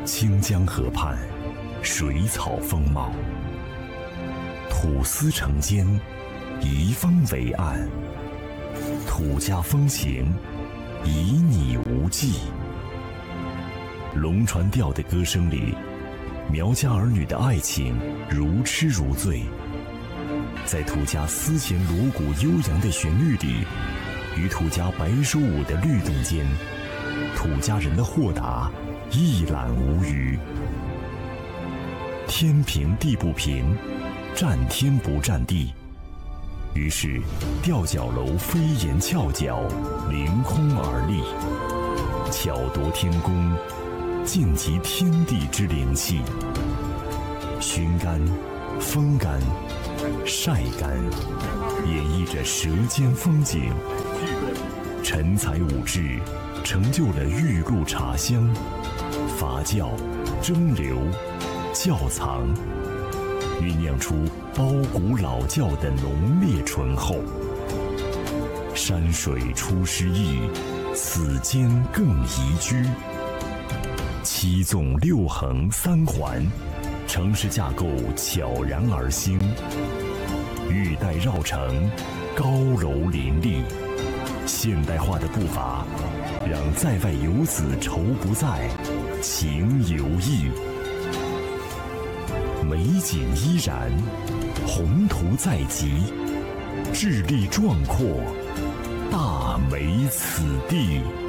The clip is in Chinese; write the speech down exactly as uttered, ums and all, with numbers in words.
清江河畔，水草丰茂，土司城间，移风为岸，土家风情，旖旎无际。龙船调的歌声里，苗家儿女的爱情如痴如醉，在土家丝弦锣鼓悠扬的旋律里，与土家白书舞的律动间，土家人的豁达一览无余。天平地不平，占天不占地，于是吊脚楼飞檐翘角，凌空而立，巧夺天工，尽集天地之灵气。熏干、风干、晒干，演绎着舌尖风景。陈才武志成就了玉露茶香，发酵、蒸馏、窖藏，酝酿出包谷老窖的浓烈醇厚。山水出诗意，此间更宜居。七纵六横三环，城市架构悄然而兴。玉带绕城，高楼林立，现代化的步伐让在外游子愁不在，情犹溢。美景依然，宏图在即，智力壮阔，大美此地。